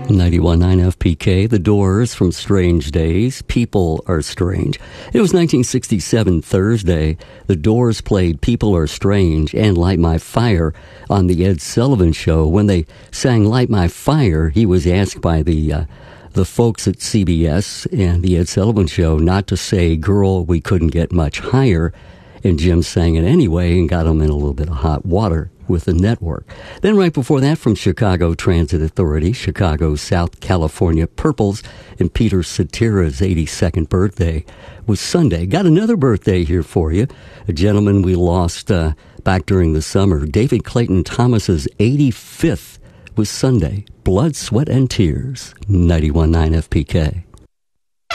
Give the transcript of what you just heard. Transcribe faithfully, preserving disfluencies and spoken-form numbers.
ninety-one point nine F P K, The Doors from Strange Days, People Are Strange. It was nineteen sixty-seven Thursday. The Doors played People Are Strange and Light My Fire on the Ed Sullivan Show. When they sang Light My Fire, he was asked by the uh, the folks at C B S and the Ed Sullivan Show not to say, "Girl, we couldn't get much higher." And Jim sang it anyway and got him in a little bit of hot water with the network. Then right before that, from Chicago Transit Authority, Chicago South California Purples, and Peter Cetera's eighty-second birthday was Sunday. Got another birthday here for you. A gentleman we lost uh, back during the summer, David Clayton Thomas's eighty-fifth was Sunday. Blood, Sweat, and Tears, ninety-one point nine F P K.